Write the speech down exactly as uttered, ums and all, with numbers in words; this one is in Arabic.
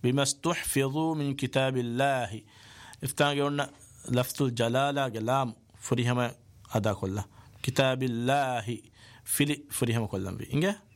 بما استحفظوا من كتاب الله افتان قلنا لفظ الجلالة قلام فريهما أدا كله كتاب الله فيلي فريهما كلهم بي إنجا